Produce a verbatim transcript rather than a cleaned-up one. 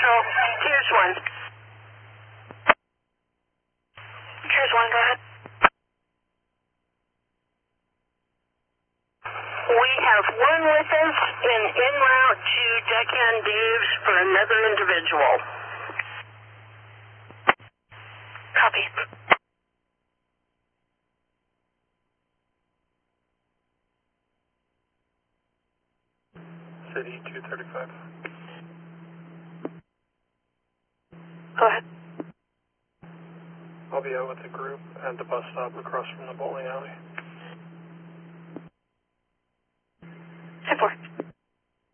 Oh, here's one. Here's one, go ahead. We have one with us and en route to Deckhand Dave's for another individual. Copy. City two thirty-five. Go ahead. I'll be out with the group at the bus stop across from the bowling alley.